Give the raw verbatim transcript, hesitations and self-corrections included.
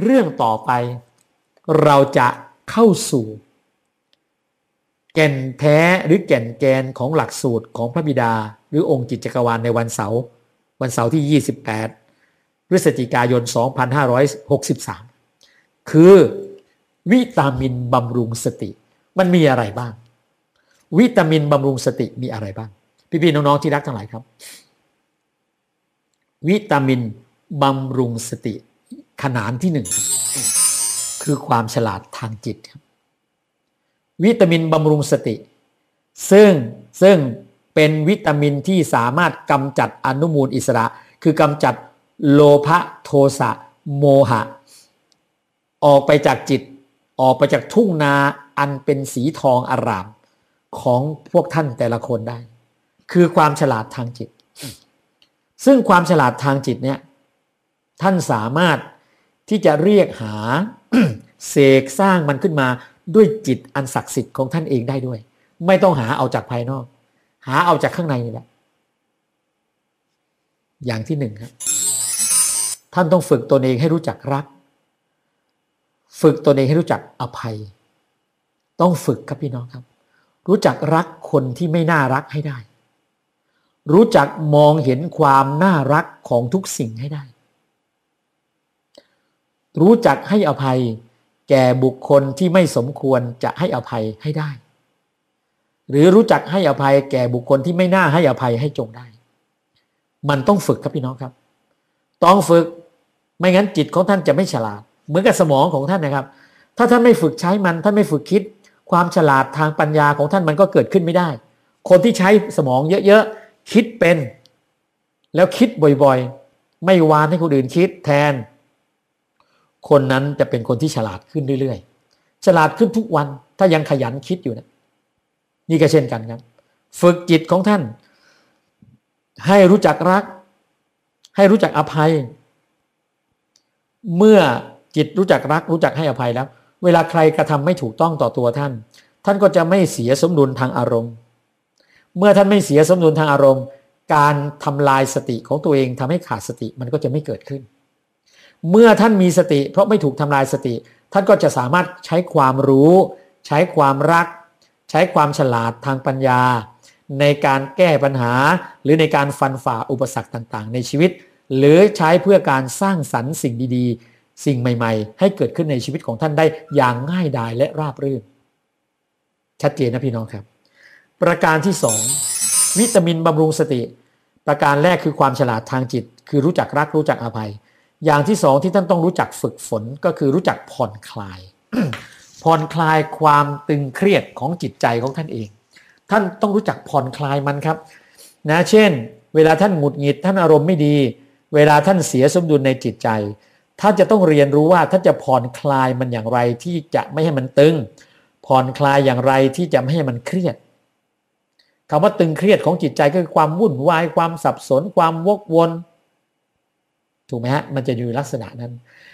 เรื่องต่อไปเราจะเข้าสู่แก่นแท้หรือแก่นแกนของหลักสูตรของพระบิดาหรือองค์จิตจักรวาลในวันเสาร์วันเสาร์ที่ยี่สิบแปดพฤศจิกายนสองพันห้าร้อยหกสิบสามคือวิตามินบำรุงสติมันมีอะไรบ้างวิตามินบำรุงสติมีอะไรบ้างพี่ๆน้องๆที่รักทั้งหลายครับวิตามินบำรุงสติขนานที่หนึ่งคือความฉลาดทางจิตครับวิตามินบำรุงสติซึ่งซึ่งเป็นวิตามินที่สามารถกำจัดอนุมูลอิสระคือกำจัดโลภะโทสะโมหะออกไปจากจิตออกไปจากทุ่งนาอันเป็นสีทองอารามของพวกท่านแต่ละคนได้คือความฉลาดทางจิตซึ่งความฉลาดทางจิตเนี่ยท่านสามารถที่จะเรียกหา เสกสร้างมันขึ้นมาด้วยจิตอันศักดิ์สิทธิ์ของท่านเองได้ด้วยไม่ต้องหาเอาจากภายนอกหาเอาจากข้างในนี่แหละอย่างที่หนึ่งครับท่านต้องฝึกตนเองให้รู้จักรักฝึกตนเองให้รู้จักอภัยต้องฝึกครับพี่น้องครับรู้จักรักคนที่ไม่น่ารักให้ได้รู้จักมองเห็นความน่ารักของทุกสิ่งให้ได้รู้จักให้อภัยแก่บุคคลที่ไม่สมควรจะให้อภัยให้ได้หรือรู้จักให้อภัยแก่บุคคลที่ไม่น่าให้อภัยให้จงได้มันต้องฝึกครับพี่น้องครับต้องฝึกไม่งั้นจิตของท่านจะไม่ฉลาดเหมือนกับสมองของท่านนะครับถ้าท่านไม่ฝึกใช้มันท่านไม่ฝึกคิดความฉลาดทางปัญญาของท่านมันก็เกิดขึ้นไม่ได้คนที่ใช้สมองเยอะๆคิดเป็นแล้วคิดบ่อยๆไม่วานให้คนอื่นคิดแทนคนนั้นจะเป็นคนที่ฉลาดขึ้นเรื่อยๆฉลาดขึ้นทุกวันถ้ายังขยันคิดอยู่นะนี่ก็เช่นกันครับฝึกจิตของท่านให้รู้จักรักให้รู้จักอภัยเมื่อจิตรู้จักรักรู้จักให้อภัยแล้วเวลาใครกระทำไม่ถูกต้องต่อตัวท่านท่านก็จะไม่เสียสมดุลทางอารมณ์เมื่อท่านไม่เสียสมดุลทางอารมณ์การทำลายสติของตัวเองทำให้ขาดสติมันก็จะไม่เกิดขึ้นเมื่อท่านมีสติเพราะไม่ถูกทำลายสติท่านก็จะสามารถใช้ความรู้ใช้ความรักใช้ความฉลาดทางปัญญาในการแก้ปัญหาหรือในการฟันฝ่าอุปสรรคต่างๆในชีวิตหรือใช้เพื่อการสร้างสรรค์สิ่งดีๆสิ่งใหม่ๆให้เกิดขึ้นในชีวิตของท่านได้อย่างง่ายดายและราบรื่นชัดเจนนะพี่น้องครับประการที่สองวิตามินบำรุงสติประการแรกคือความฉลาดทางจิตคือรู้จักรักรู้จักอภัยอย่างที่สองที่ท่านต้องรู้จักฝึกฝนก็คือรู้จักผ่อนคลาย ผ่อนคลายความตึงเครียดของจิตใจของท่านเองท่านต้องรู้จักผ่อนคลายมันครับนะเช่นเวลาท่านหงุดหงิดท่านอารมณ์ไม่ดีเวลาท่านเสียสมดุลในจิตใจท่านจะต้องเรียนรู้ว่าท่านจะผ่อนคลายมันอย่างไรที่จะไม่ให้มันตึงผ่อนคลายอย่างไรที่จะไม่ให้มันเครียดคำว่าตึงเครียดของจิตใจก็คือความวุ่นวายความสับสนความวกวนถูกไหมฮะมันจะอยู่ลักษณะนั้น